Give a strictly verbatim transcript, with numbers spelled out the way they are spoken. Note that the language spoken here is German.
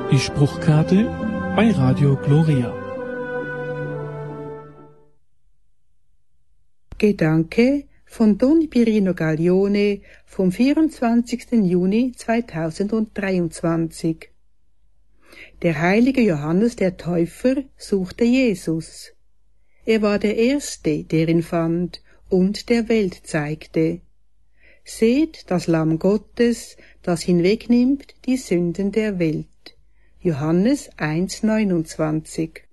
Die Spruchkarte bei Radio Gloria. Gedanke von Don Pirino Gaglione vom vierundzwanzigsten Juni zweitausenddreiundzwanzig. Der heilige Johannes der Täufer suchte Jesus. Er war der Erste, der ihn fand und der Welt zeigte. Seht das Lamm Gottes, das hinwegnimmt die Sünden der Welt. Johannes eins neunundzwanzig.